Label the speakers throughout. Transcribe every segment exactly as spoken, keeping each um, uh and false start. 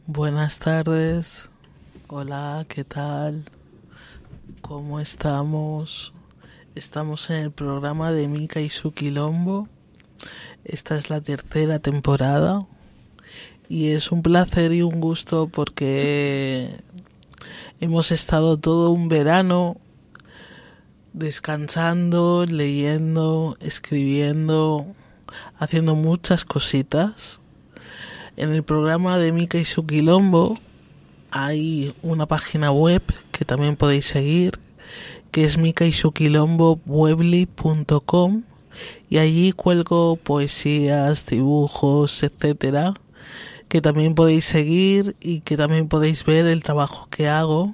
Speaker 1: Buenas tardes. Hola, ¿qué tal? ¿Cómo estamos? Estamos en el programa de Mika y su Quilombo. Esta es la tercera temporada y es un placer y un gusto porque hemos estado todo un verano descansando, leyendo, escribiendo, haciendo muchas cositas. En el programa de Mika y su Quilombo hay una página web que también podéis seguir, que es mika y su quilombo webly punto com, y allí cuelgo poesías, dibujos, etcétera, que también podéis seguir y que también podéis ver el trabajo que hago.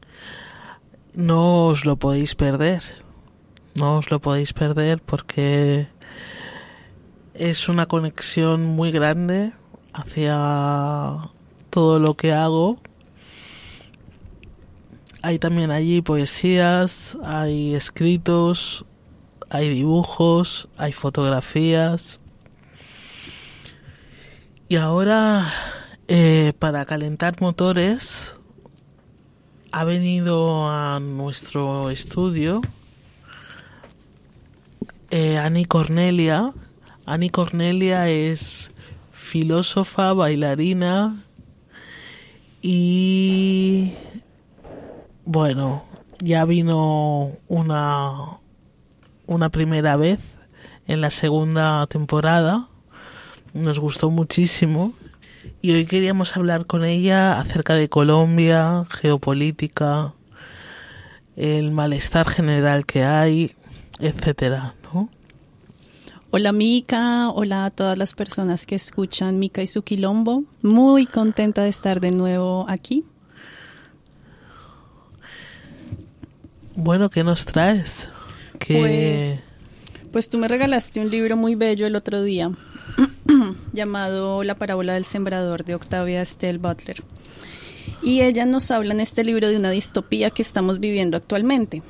Speaker 1: No os lo podéis perder, no os lo podéis perder porque es una conexión muy grande hacia todo lo que hago. Hay también allí poesías, hay escritos, hay dibujos, hay fotografías. Y ahora, eh, para calentar motores, ha venido a nuestro estudio eh, Ani Cornelia. Ani Cornelia es filósofa, bailarina y bueno, ya vino una una primera vez en la segunda temporada. Nos gustó muchísimo y hoy queríamos hablar con ella acerca de Colombia, geopolítica, el malestar general que hay, etcétera, ¿no?
Speaker 2: Hola Mika, hola a todas las personas que escuchan Mika y su Quilombo. Muy contenta de estar de nuevo aquí.
Speaker 1: Bueno, ¿qué nos traes? ¿Qué...
Speaker 2: Pues, pues tú me regalaste un libro muy bello el otro día llamado La parábola del sembrador de Octavia Stell Butler. Y ella nos habla en este libro de una distopía que estamos viviendo actualmente.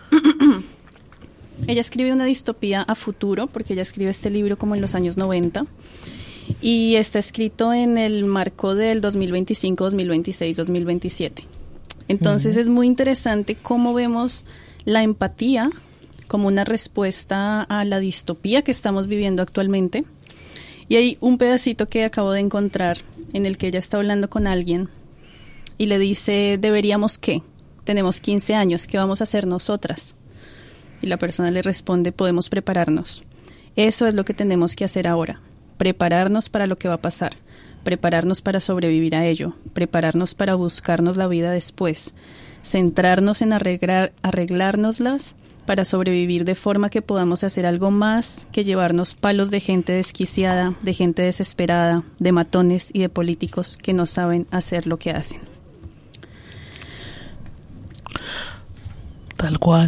Speaker 2: Ella escribe una distopía a futuro, porque ella escribe este libro como en los años noventa, y está escrito en el marco del dos mil veinticinco, dos mil veintiséis, dos mil veintisiete. Entonces uh-huh. Es muy interesante cómo vemos la empatía como una respuesta a la distopía que estamos viviendo actualmente. Y hay un pedacito que acabo de encontrar en el que ella está hablando con alguien y le dice, ¿deberíamos qué? Tenemos quince años, ¿qué vamos a hacer nosotras? Y la persona le responde, podemos prepararnos. Eso es lo que tenemos que hacer ahora. Prepararnos para lo que va a pasar. Prepararnos para sobrevivir a ello. Prepararnos para buscarnos la vida después. Centrarnos en arreglar, arreglárnoslas para sobrevivir de forma que podamos hacer algo más que llevarnos palos de gente desquiciada, de gente desesperada, de matones y de políticos que no saben hacer lo que hacen.
Speaker 1: Tal cual.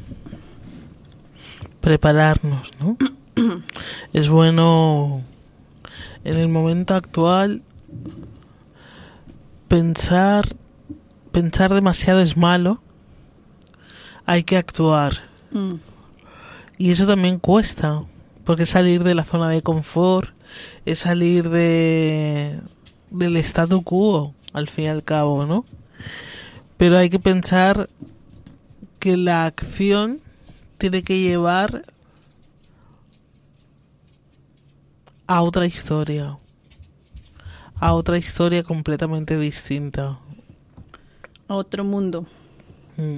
Speaker 1: Prepararnos, ¿no? Es bueno en el momento actual pensar pensar demasiado es malo. Hay que actuar. Mm. Y eso también cuesta, porque salir de la zona de confort es salir de del statu quo, al fin y al cabo, ¿no? Pero hay que pensar que la acción tiene que llevar a otra historia, a otra historia completamente distinta,
Speaker 2: a otro mundo.
Speaker 1: Mm.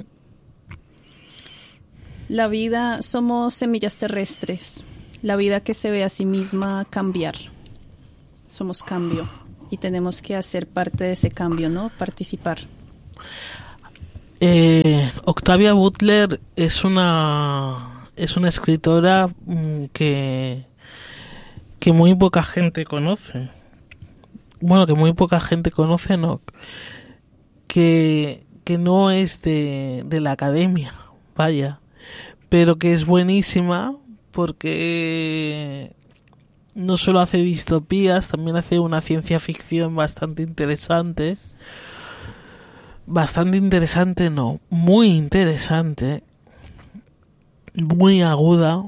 Speaker 2: La vida, somos semillas terrestres, la vida que se ve a sí misma cambiar. Somos cambio y tenemos que hacer parte de ese cambio, ¿no? Participar.
Speaker 1: Eh, Octavia Butler es una es una escritora mmm, que que muy poca gente conoce. Bueno, que muy poca gente conoce, no. Que que no es de de la academia, vaya, pero que es buenísima porque no solo hace distopías, también hace una ciencia ficción bastante interesante. Bastante interesante, no, muy interesante, muy aguda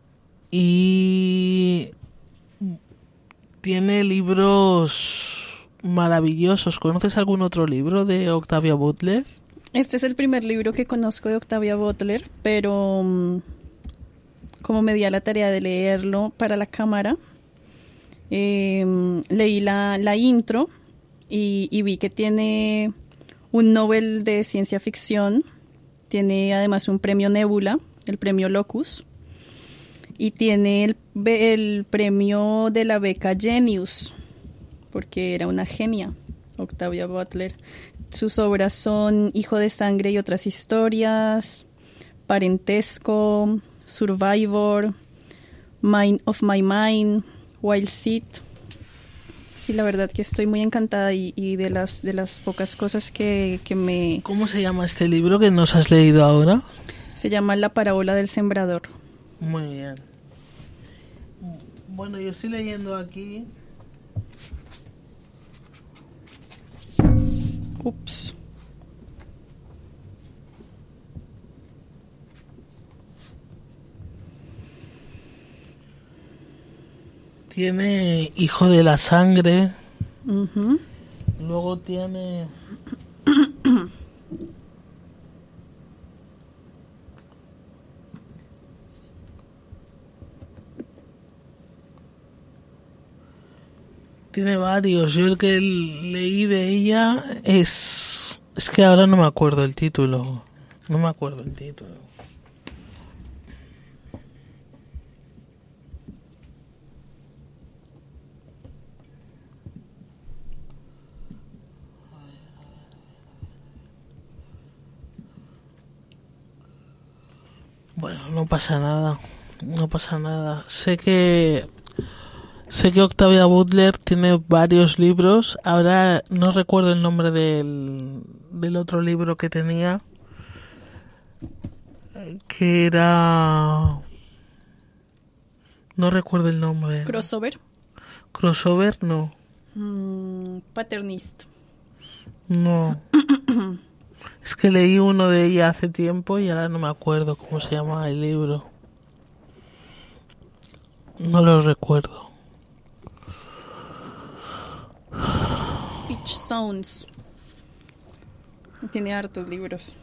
Speaker 1: y tiene libros maravillosos. ¿Conoces algún otro libro de Octavia Butler?
Speaker 2: Este es el primer libro que conozco de Octavia Butler, pero um, como me di a la tarea de leerlo para la cámara, eh, leí la, la intro y, y vi que tiene un Nobel de ciencia ficción, tiene además un premio Nebula, el premio Locus, y tiene el, el premio de la beca Genius, porque era una genia, Octavia Butler. Sus obras son Hijo de Sangre y otras historias, Parentesco, Survivor, Mind of My Mind, Wild Seed. Sí, la verdad que estoy muy encantada y, y de las de las pocas cosas que, que me...
Speaker 1: ¿Cómo se llama este libro que nos has leído ahora?
Speaker 2: Se llama La parábola del sembrador.
Speaker 1: Muy bien. Bueno, yo estoy leyendo aquí...
Speaker 2: Ups.
Speaker 1: Tiene Hijo de la Sangre.
Speaker 2: Uh-huh.
Speaker 1: Luego tiene... Tiene varios. Yo el que leí de ella es... Es que ahora no me acuerdo el título. No me acuerdo el título. Bueno, no pasa nada. No pasa nada. Sé que... Sé que Octavia Butler tiene varios libros. Ahora no recuerdo el nombre del, del otro libro que tenía. Que era... No recuerdo el nombre.
Speaker 2: Crossover.
Speaker 1: Crossover, no.
Speaker 2: Mm, Paternist.
Speaker 1: No. Es que leí uno de ella hace tiempo y ahora no me acuerdo cómo se llama el libro. No lo recuerdo.
Speaker 2: Speech Sounds. Tiene hartos libros.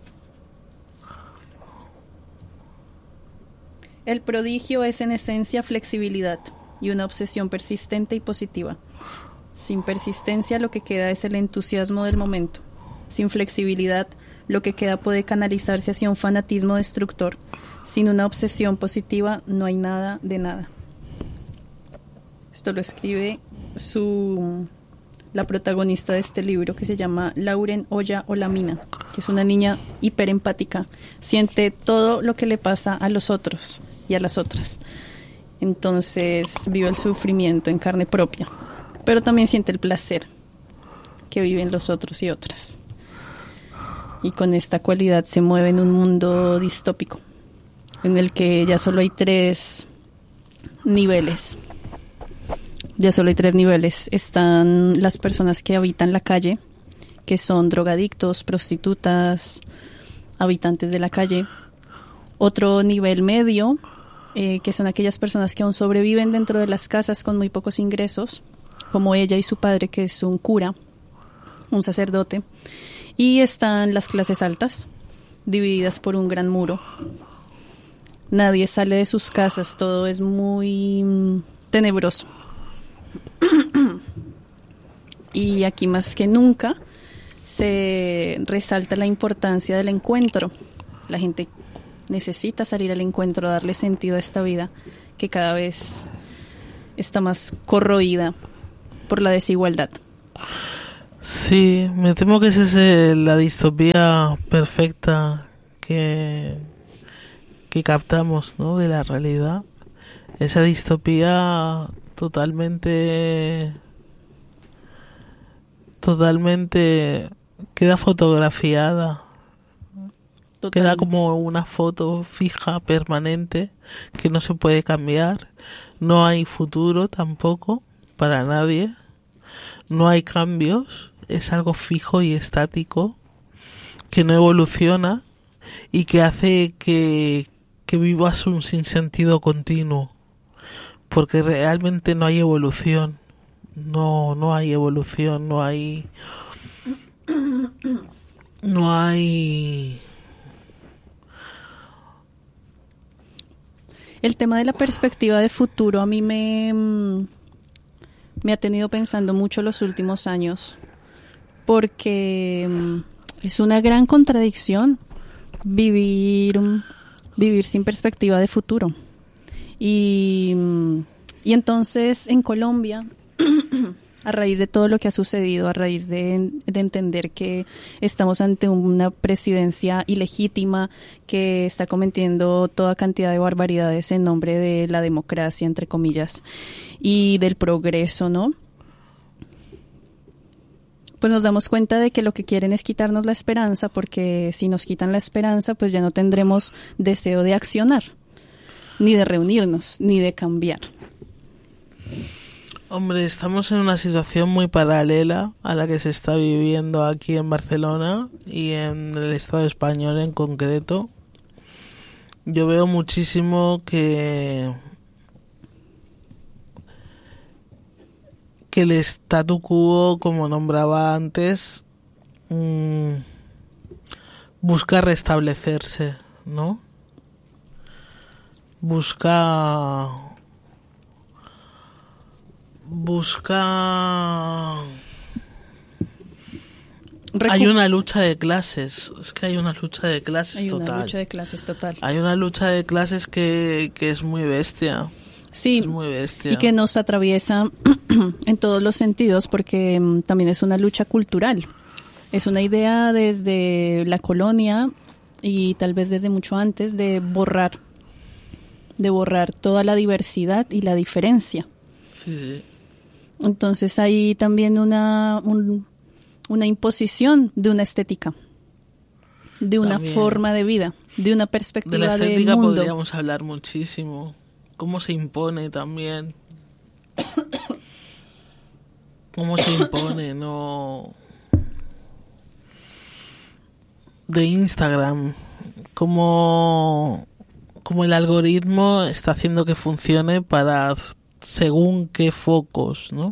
Speaker 2: El prodigio es en esencia flexibilidad y una obsesión persistente y positiva. Sin persistencia lo que queda es el entusiasmo del momento. Sin flexibilidad lo que queda puede canalizarse hacia un fanatismo destructor. Sin una obsesión positiva no hay nada de nada. Esto lo escribe su la protagonista de este libro, que se llama Lauren Oya Olamina, que es una niña hiperempática. Siente todo lo que le pasa a los otros y a las otras. Entonces vive el sufrimiento en carne propia, pero también siente el placer que viven los otros y otras. Y con esta cualidad se mueve en un mundo distópico, en el que ya solo hay tres niveles. Ya solo hay tres niveles. Están las personas que habitan la calle, que son drogadictos, prostitutas, habitantes de la calle. Otro nivel medio, eh, que son aquellas personas que aún sobreviven dentro de las casas con muy pocos ingresos, como ella y su padre, que es un cura, un sacerdote. Y están las clases altas, divididas por un gran muro. Nadie sale de sus casas, todo es muy mm, tenebroso. Y aquí más que nunca se resalta la importancia del encuentro. La gente necesita salir al encuentro, darle sentido a esta vida que cada vez está más corroída por la desigualdad.
Speaker 1: Sí, me temo que esa es eh, la distopía perfecta que, que captamos, ¿no?, de la realidad. Esa distopía totalmente totalmente queda fotografiada. Total. Queda como una foto fija, permanente, que no se puede cambiar. No hay futuro tampoco para nadie. No hay cambios. Es algo fijo y estático que no evoluciona y que hace que, que vivas un sinsentido continuo, porque realmente no hay evolución. No, no hay evolución, no hay... No hay...
Speaker 2: El tema de la perspectiva de futuro a mí me, me ha tenido pensando mucho los últimos años, porque es una gran contradicción vivir, vivir sin perspectiva de futuro. Y, y entonces en Colombia, a raíz de todo lo que ha sucedido, a raíz de, de entender que estamos ante una presidencia ilegítima que está cometiendo toda cantidad de barbaridades en nombre de la democracia, entre comillas, y del progreso, ¿no? Pues nos damos cuenta de que lo que quieren es quitarnos la esperanza, porque si nos quitan la esperanza, pues ya no tendremos deseo de accionar, ni de reunirnos, ni de cambiar.
Speaker 1: Hombre, estamos en una situación muy paralela a la que se está viviendo aquí en Barcelona y en el Estado español en concreto. Yo veo muchísimo que que el statu quo, como nombraba antes, mmm, busca restablecerse, ¿no? Busca... Busca... Recu- hay una lucha de clases, es que hay una lucha de clases
Speaker 2: hay
Speaker 1: total.
Speaker 2: Hay una lucha de clases total.
Speaker 1: Hay una lucha de clases que, que es muy bestia.
Speaker 2: Sí,
Speaker 1: es muy bestia.
Speaker 2: Y que nos atraviesa en todos los sentidos, porque um, también es una lucha cultural. Es una idea desde la colonia y tal vez desde mucho antes de borrar, de borrar toda la diversidad y la diferencia.
Speaker 1: Sí, sí.
Speaker 2: Entonces hay también una, un, una imposición de una estética, de una también. forma de vida, de una perspectiva de mundo. De la estética
Speaker 1: podríamos hablar muchísimo. Cómo se impone también. Cómo se impone, no... De Instagram. Cómo, cómo el algoritmo está haciendo que funcione para según qué focos, ¿no?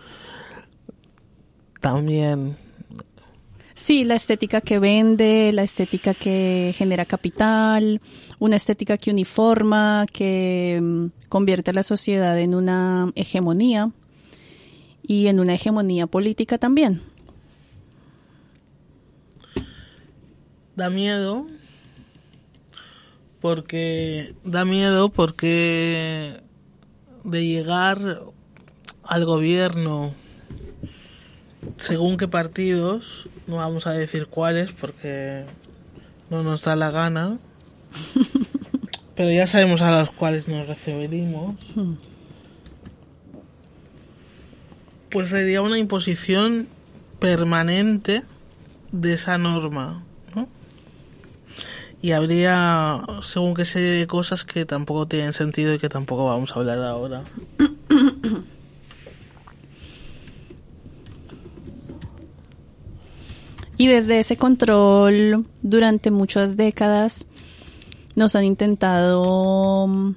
Speaker 1: También...
Speaker 2: Sí, la estética que vende, la estética que genera capital, una estética que uniforma, que um, convierte a la sociedad en una hegemonía y en una hegemonía política también.
Speaker 1: Da miedo porque da miedo porque de llegar al gobierno según qué partidos, no vamos a decir cuáles porque no nos da la gana, pero ya sabemos a los cuales nos referimos, pues sería una imposición permanente de esa norma, ¿no? Y habría según qué serie de cosas que tampoco tienen sentido y que tampoco vamos a hablar ahora.
Speaker 2: Y desde ese control, durante muchas décadas, nos han intentado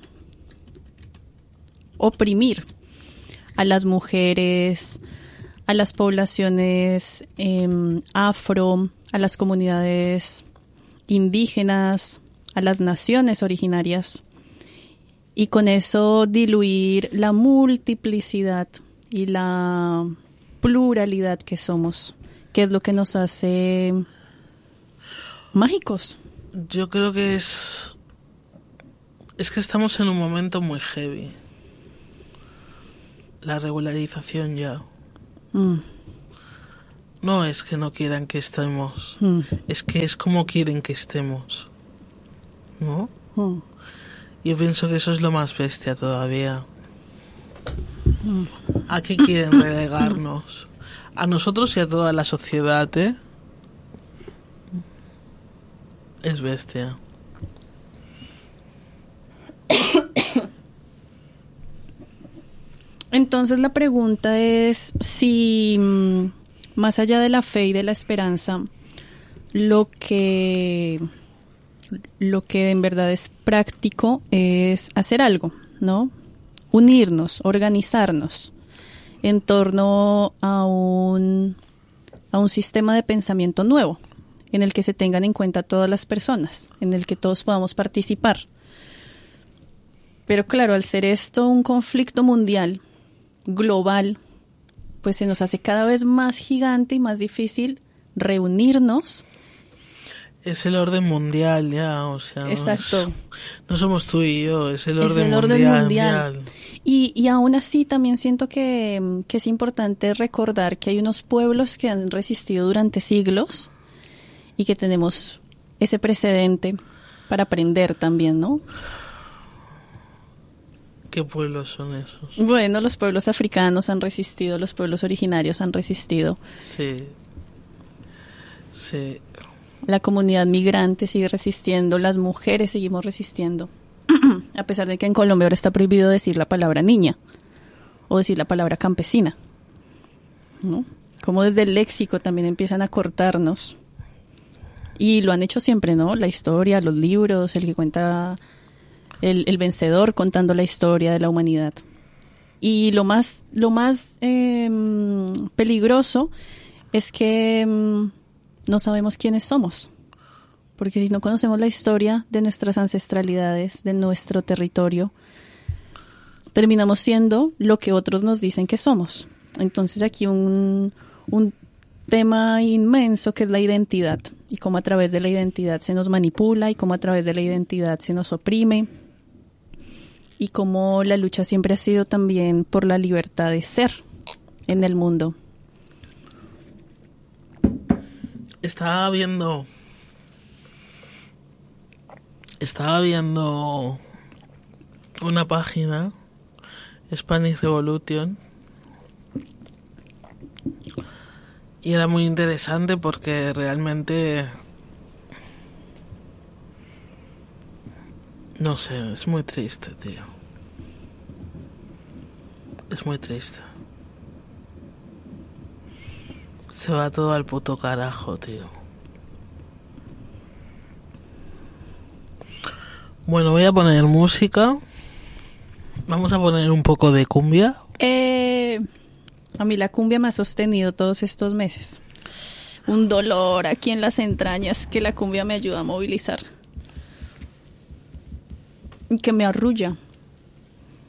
Speaker 2: oprimir a las mujeres, a las poblaciones eh, afro, a las comunidades indígenas, a las naciones originarias, y con eso diluir la multiplicidad y la pluralidad que somos, que es lo que nos hace mágicos.
Speaker 1: Yo creo que es es que estamos en un momento muy heavy. La regularización ya. Mm. No es que no quieran que estemos, mm. es que es como quieren que estemos, ¿no? Mm. Yo pienso que eso es lo más bestia todavía. Mm. ¿A qué quieren relegarnos? A nosotros y a toda la sociedad, ¿eh? Es bestia.
Speaker 2: Entonces la pregunta es si, más allá de la fe y de la esperanza, lo que, lo que en verdad es práctico es hacer algo, ¿no? Unirnos, organizarnos en torno a un, a un sistema de pensamiento nuevo, en el que se tengan en cuenta todas las personas, en el que todos podamos participar. Pero claro, al ser esto un conflicto mundial, global, pues se nos hace cada vez más gigante y más difícil reunirnos.
Speaker 1: Es el orden mundial ya, o sea,
Speaker 2: Exacto.
Speaker 1: No, es, no somos tú y yo, es el orden,
Speaker 2: es el orden
Speaker 1: mundial.
Speaker 2: mundial.
Speaker 1: mundial.
Speaker 2: Y, y aún así también siento que, que es importante recordar que hay unos pueblos que han resistido durante siglos y que tenemos ese precedente para aprender también, ¿no?
Speaker 1: ¿Qué pueblos son esos?
Speaker 2: Bueno, los pueblos africanos han resistido, los pueblos originarios han resistido.
Speaker 1: Sí, sí.
Speaker 2: La comunidad migrante sigue resistiendo, las mujeres seguimos resistiendo. A pesar de que en Colombia ahora está prohibido decir la palabra niña o decir la palabra campesina, ¿no? Como desde el léxico también empiezan a cortarnos. Y lo han hecho siempre, ¿no? La historia, los libros, el que cuenta, el, el vencedor contando la historia de la humanidad. Y lo más, lo más eh, peligroso es que eh, no sabemos quiénes somos. Porque si no conocemos la historia de nuestras ancestralidades, de nuestro territorio, terminamos siendo lo que otros nos dicen que somos. Entonces aquí un, un tema inmenso que es la identidad, y cómo a través de la identidad se nos manipula, y cómo a través de la identidad se nos oprime, y cómo la lucha siempre ha sido también por la libertad de ser en el mundo.
Speaker 1: Estaba viendo... Estaba viendo una página, Spanish Revolution, y era muy interesante porque realmente, no sé, es muy triste, tío. Es muy triste. Se va todo al puto carajo, tío. Bueno, voy a poner música. Vamos a poner un poco de cumbia.
Speaker 2: Eh, a mí la cumbia me ha sostenido todos estos meses. Un dolor aquí en las entrañas que la cumbia me ayuda a movilizar. Y que me arrulla.